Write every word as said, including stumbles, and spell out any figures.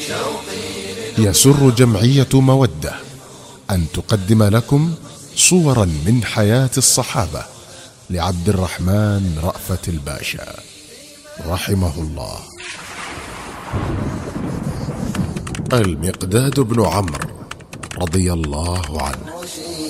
يسر جمعية مودة أن تقدم لكم صورا من حياة الصحابة لعبد الرحمن رأفت الباشا رحمه الله. المقداد بن عمرو رضي الله عنه.